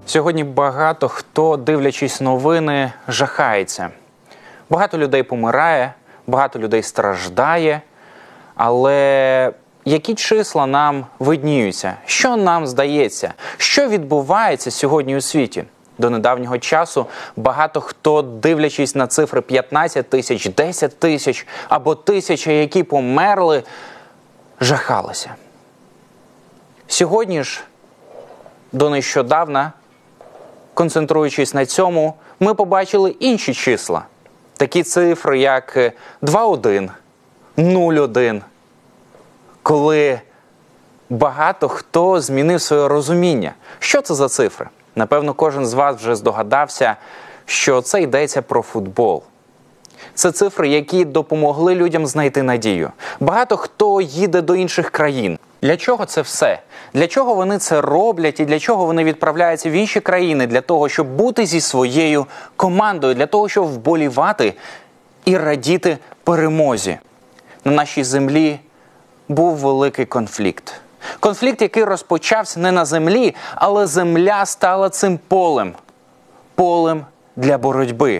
Сьогодні багато хто, дивлячись новини, жахається. Багато людей помирає, багато людей страждає. Але які числа нам видніються? Що нам здається? Що відбувається сьогодні у світі? До недавнього часу багато хто, дивлячись на цифри 15 тисяч, 10 тисяч або 1000, які померли, жахалися. Сьогодні ж, до нещодавна, концентруючись на цьому, ми побачили інші числа. Такі цифри, як 2,1, 0,1. Коли багато хто змінив своє розуміння. Що це за цифри? Напевно, кожен з вас вже здогадався, що це йдеться про футбол. Це цифри, які допомогли людям знайти надію. Багато хто їде до інших країн. Для чого це все? Для чого вони це роблять і для чого вони відправляються в інші країни? Для того, щоб бути зі своєю командою, для того, щоб вболівати і радіти перемозі. На нашій землі був великий конфлікт. Конфлікт, який розпочався не на землі, але земля стала цим полем. Полем для боротьби.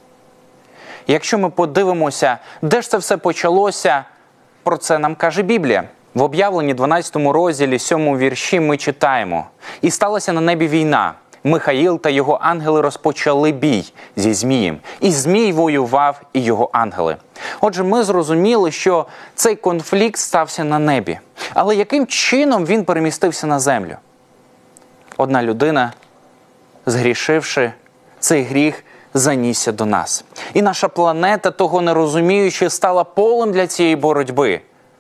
Якщо ми подивимося, де ж це все почалося, про це нам каже Біблія. В Об'явленні 12 розділі 7 вірші ми читаємо: «І сталася на небі війна. Михаїл та його ангели розпочали бій зі Змієм. І Змій воював, і його ангели». Отже, ми зрозуміли, що цей конфлікт стався на небі. Але яким чином він перемістився на землю? Одна людина, згрішивши, цей гріх занісся до нас. І наша планета, того не розуміючи, стала полем для цієї боротьби,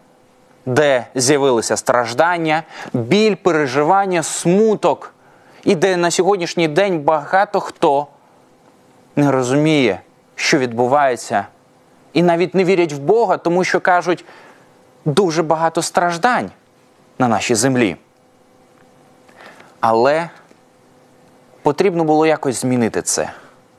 де з'явилися страждання, біль, переживання, смуток. І де на сьогоднішній день багато хто не розуміє, що відбувається. І навіть не вірять в Бога, тому що кажуть, дуже багато страждань на нашій землі. Але потрібно було якось змінити це.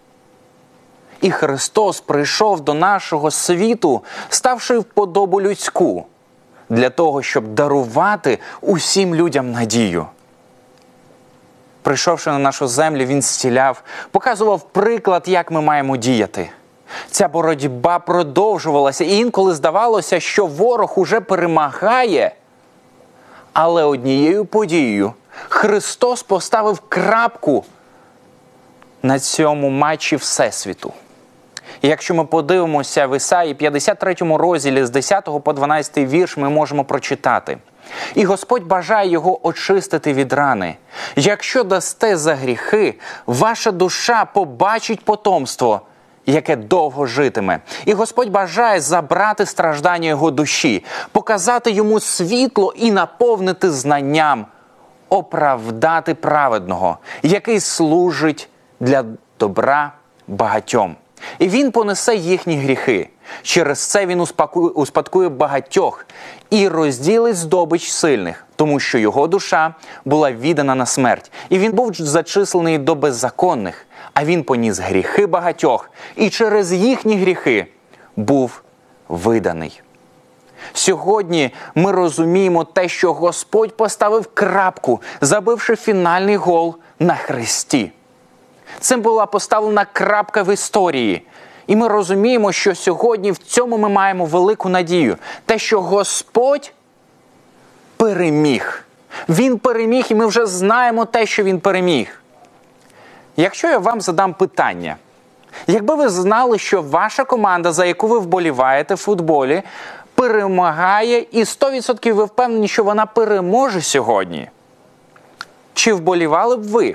І Христос прийшов до нашого світу, ставши в подобу людську, для того, щоб дарувати усім людям надію. Прийшовши на нашу землю, Він зціляв, показував приклад, як ми маємо діяти. Ця боротьба продовжувалася, і інколи здавалося, що ворог уже перемагає. Але однією подією Христос поставив крапку на цьому матчі Всесвіту. І якщо ми подивимося в Ісаї 53 розділі з 10 по 12 вірш, ми можемо прочитати: «І Господь бажає його очистити від рани. Якщо дасте за гріхи, ваша душа побачить потомство, яке довго житиме. І Господь бажає забрати страждання його душі, показати йому світло і наповнити знанням, оправдати праведного, який служить для добра багатьом. І він понесе їхні гріхи. Через це він успадкує багатьох і розділить здобич сильних, тому що його душа була віддана на смерть. І він був зачислений до беззаконних, а він поніс гріхи багатьох, і через їхні гріхи був виданий». Сьогодні ми розуміємо те, що Господь поставив крапку, забивши фінальний гол на хресті. Цим була поставлена крапка в історії. І ми розуміємо, що сьогодні в цьому ми маємо велику надію. Те, що Господь переміг. Він переміг, і ми вже знаємо те, що Він переміг. Якщо я вам задам питання, якби ви знали, що ваша команда, за яку ви вболіваєте в футболі, перемагає, і 100% ви впевнені, що вона переможе сьогодні, чи вболівали б ви?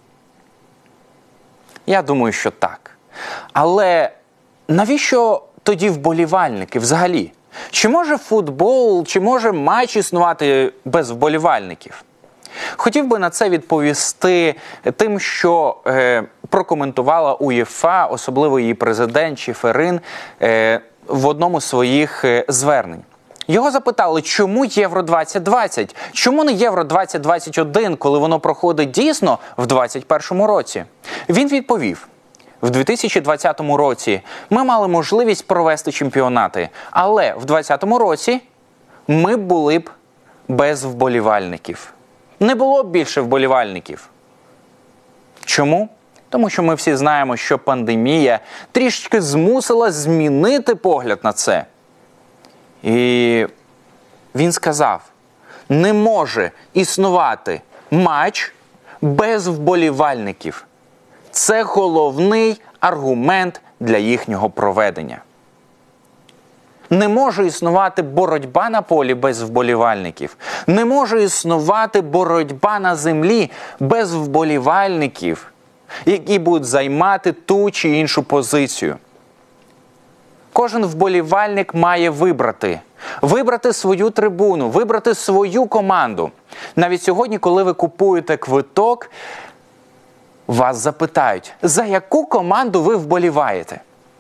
Я думаю, що так. Але навіщо тоді вболівальники взагалі? Чи може футбол, чи може матч існувати без вболівальників? Хотів би на це відповісти тим, що прокоментувала УЄФА, особливо її президент Чеферин, в одному з своїх звернень. Його запитали, чому Євро-2020? Чому не Євро-2021, коли воно проходить дійсно в 2021 році? Він відповів: в 2020 році ми мали можливість провести чемпіонати, але в 2020 році ми були б без вболівальників. Не було б більше вболівальників. Чому? Тому що ми всі знаємо, що пандемія трішки змусила змінити погляд на це. І він сказав, не може існувати матч без вболівальників. Це головний аргумент для їхнього проведення. Не може існувати боротьба на полі без вболівальників. Не може існувати боротьба на землі без вболівальників, які будуть займати ту чи іншу позицію. Кожен вболівальник має вибрати свою трибуну, вибрати свою команду. Навіть сьогодні, коли ви купуєте квиток, вас запитають, за яку команду ви вболіваєте?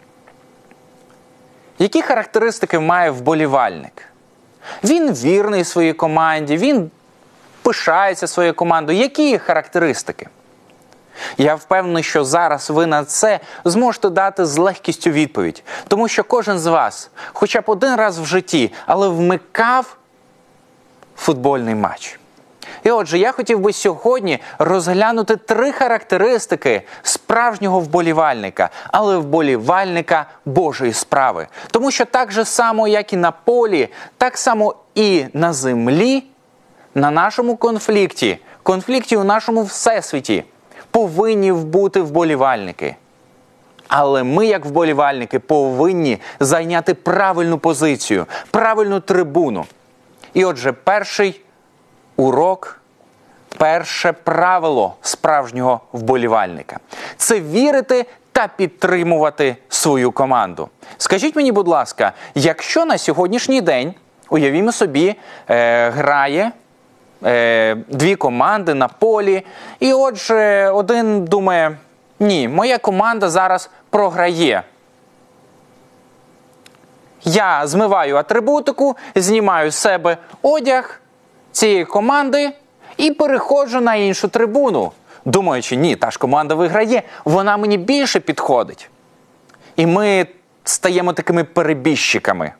Які характеристики має вболівальник? Він вірний своїй команді, він пишається своєю командою. Які їх характеристики? Я впевнений, що зараз ви на це зможете дати з легкістю відповідь. Тому що кожен з вас, хоча б один раз в житті, але вмикав футбольний матч. І отже, я хотів би сьогодні розглянути 3 характеристики справжнього вболівальника, але вболівальника Божої справи. Тому що так же само, як і на полі, так само і на землі, на нашому конфлікті у нашому всесвіті, повинні бути вболівальники. Але ми, як вболівальники, повинні зайняти правильну позицію, правильну трибуну. І отже, перший урок, перше правило справжнього вболівальника – це вірити та підтримувати свою команду. Скажіть мені, будь ласка, якщо на сьогоднішній день, уявімо собі, грає 2 команди на полі, і отже, один думає, ні, моя команда зараз програє. Я змиваю атрибутику, знімаю з себе одяг цієї команди і переходжу на іншу трибуну, думаючи, ні, та ж команда виграє, вона мені більше підходить. І ми стаємо такими перебіжчиками.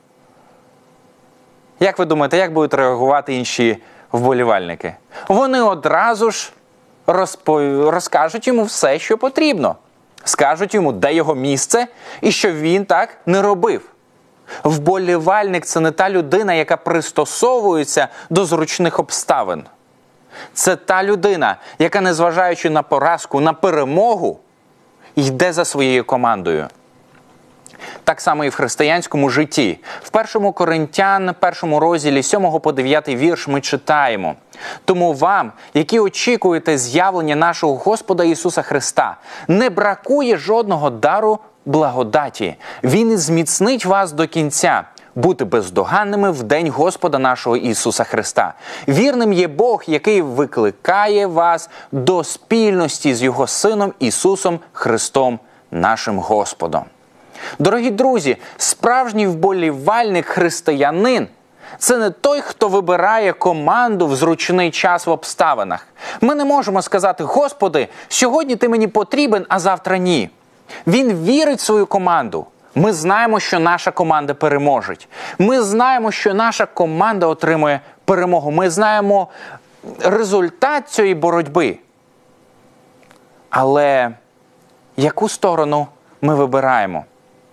Як ви думаєте, як будуть реагувати інші вболівальники? Вони одразу ж розкажуть йому все, що потрібно. Скажуть йому, де його місце і що він так не робив. Вболівальник – це не та людина, яка пристосовується до зручних обставин. Це та людина, яка, незважаючи на поразку, на перемогу, йде за своєю командою. Так само і в християнському житті. В 1 Коринтян, 1 розділі 7 по 9 вірш ми читаємо. «Тому вам, які очікуєте з'явлення нашого Господа Ісуса Христа, не бракує жодного дару благодаті. Він і зміцнить вас до кінця, бути бездоганними в день Господа нашого Ісуса Христа. Вірним є Бог, який викликає вас до спільності з Його Сином Ісусом Христом, нашим Господом». Дорогі друзі, справжній вболівальник християнин – це не той, хто вибирає команду в зручний час в обставинах. Ми не можемо сказати, Господи, сьогодні ти мені потрібен, а завтра ні. Він вірить в свою команду. Ми знаємо, що наша команда переможе. Ми знаємо, що наша команда отримує перемогу. Ми знаємо результат цієї боротьби. Але яку сторону ми вибираємо?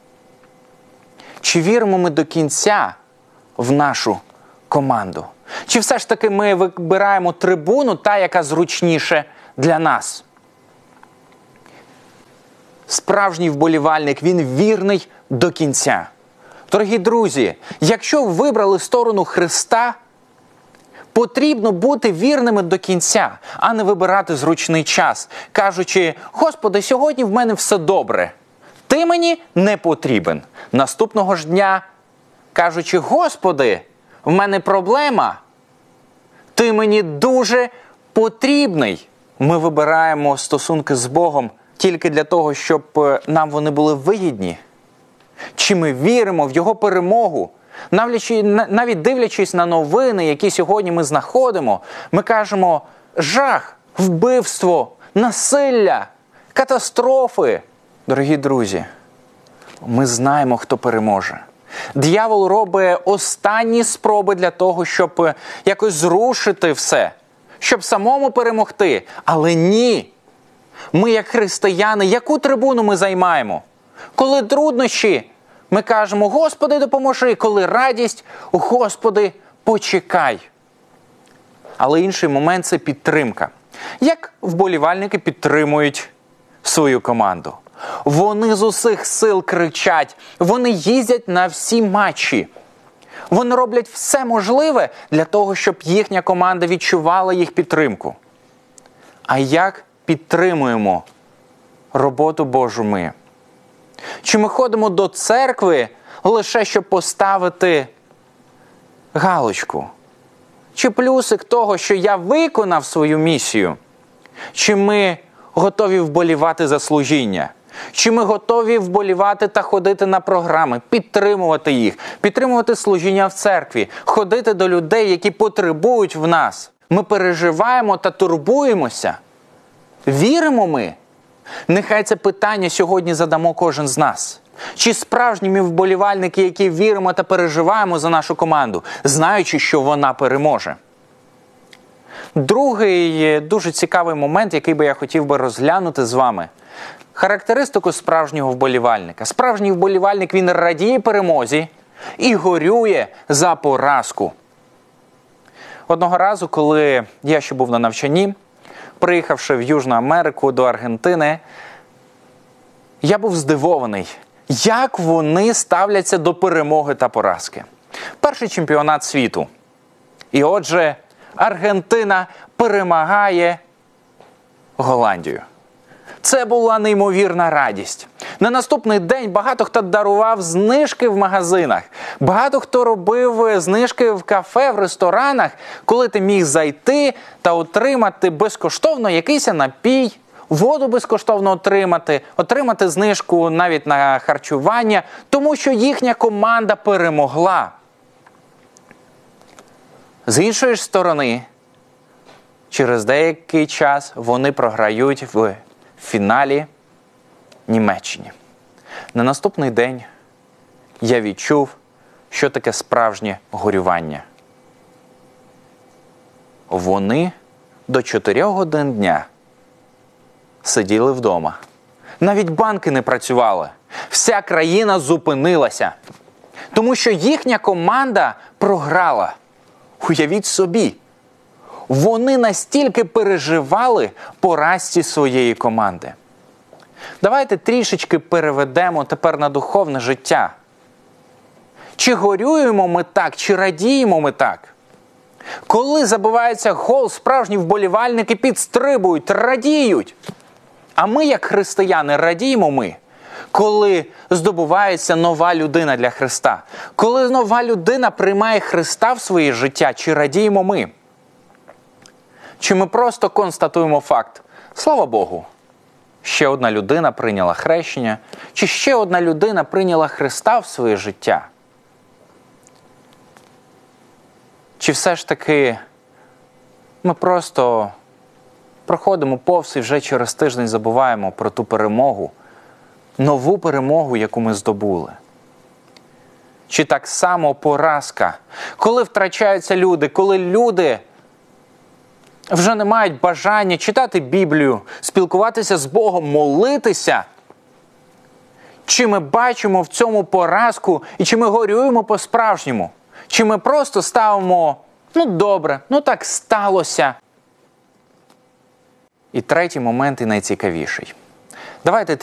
Чи віримо ми до кінця в нашу команду? Чи все ж таки ми вибираємо трибуну, та, яка зручніше для нас? Справжній вболівальник, він вірний до кінця. Дорогі друзі, якщо ви вибрали сторону Христа, потрібно бути вірними до кінця, а не вибирати зручний час, кажучи, Господи, сьогодні в мене все добре. Ти мені не потрібен. Наступного ж дня, кажучи, Господи, в мене проблема. Ти мені дуже потрібний. Ми вибираємо стосунки з Богом тільки для того, щоб нам вони були вигідні. Чи ми віримо в Його перемогу? Навіть дивлячись на новини, які сьогодні ми знаходимо, ми кажемо жах, вбивство, насилля, катастрофи. Дорогі друзі, ми знаємо, хто переможе. Диявол робить останні спроби для того, щоб якось зрушити все, щоб самому перемогти. Але ні. Ми, як християни, яку трибуну ми займаємо? Коли труднощі, ми кажемо: Господи, допоможи. Коли радість: Господи, почекай. Але інший момент – це підтримка. Як вболівальники підтримують свою команду? Вони з усіх сил кричать, вони їздять на всі матчі. Вони роблять все можливе для того, щоб їхня команда відчувала їх підтримку. А як підтримуємо роботу Божу ми? Чи ми ходимо до церкви лише щоб поставити галочку? Чи плюсик того, що я виконав свою місію? Чи ми готові вболівати за служіння? Чи ми готові вболівати та ходити на програми, підтримувати їх, підтримувати служіння в церкві, ходити до людей, які потребують в нас? Ми переживаємо та турбуємося? Віримо ми? Нехай це питання сьогодні задамо кожен з нас. Чи справжні ми вболівальники, які віримо та переживаємо за нашу команду, знаючи, що вона переможе? Другий дуже цікавий момент, який би я хотів би розглянути з вами. Характеристику справжнього вболівальника. Справжній вболівальник, він радіє перемозі і горює за поразку. Одного разу, коли я ще був на навчанні, приїхавши в Южну Америку до Аргентини, я був здивований, як вони ставляться до перемоги та поразки. Перший чемпіонат світу. І отже, Аргентина перемагає Голландію. Це була неймовірна радість. На наступний день багато хто дарував знижки в магазинах. Багато хто робив знижки в кафе, в ресторанах, коли ти міг зайти та отримати безкоштовно якийсь напій, воду безкоштовно отримати знижку навіть на харчування, тому що їхня команда перемогла. З іншої ж сторони, через деякий час вони програють в фіналі Німеччині. На наступний день я відчув, що таке справжнє горювання. Вони до 4 годин дня сиділи вдома. Навіть банки не працювали. Вся країна зупинилася. Тому що їхня команда програла. Уявіть собі. Вони настільки переживали поразці своєї команди. Давайте трішечки переведемо тепер на духовне життя. Чи горюємо ми так, чи радіємо ми так? Коли забивається гол, справжні вболівальники підстрибують, радіють. А ми, як християни, радіємо ми, коли здобувається нова людина для Христа. Коли нова людина приймає Христа в своє життя, чи радіємо ми? Чи ми просто констатуємо факт: слава Богу, ще одна людина прийняла хрещення, чи ще одна людина прийняла Христа в своє життя? Чи все ж таки ми просто проходимо повз і вже через тиждень забуваємо про ту перемогу, нову перемогу, яку ми здобули? Чи так само поразка, коли втрачаються люди, коли люди вже не мають бажання читати Біблію, спілкуватися з Богом, молитися? Чи ми бачимо в цьому поразку і чи ми горюємо по-справжньому? Чи ми просто ставимо: ну добре, ну так сталося? І третій момент, і найцікавіший. Давайте